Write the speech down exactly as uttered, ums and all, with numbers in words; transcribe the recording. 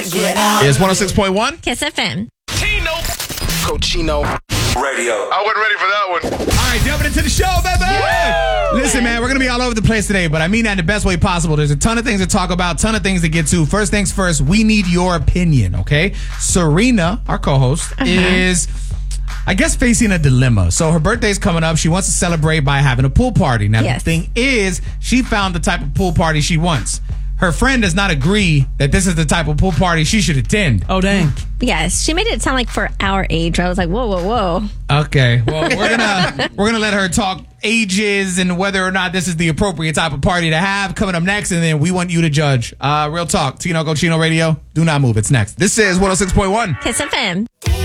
Get out. It's one oh six point one. Kiss F M. Tino. Cochino Radio. I wasn't ready for that one. All right, jumping into the show, baby. Yeah. Listen, man, we're going to be all over the place today, but I mean that in the best way possible. There's a ton of things to talk about, ton of things to get to. First things first, we need your opinion, okay? Serena, our co-host, uh-huh. is, I guess, facing a dilemma. So her birthday's coming up. She wants to celebrate by having a pool party. Now, yes. the thing is, she found the type of pool party she wants. Her friend does not agree that this is the type of pool party she should attend. Oh, dang. Yes, she made it sound like for our age. I was like, whoa, whoa, whoa. Okay, well, we're gonna we're gonna let her talk ages and whether or not this is the appropriate type of party to have coming up next, and then we want you to judge. Uh, real talk, Tino Cochino Radio. Do not move. It's next. This is one oh six point one. Kiss F M.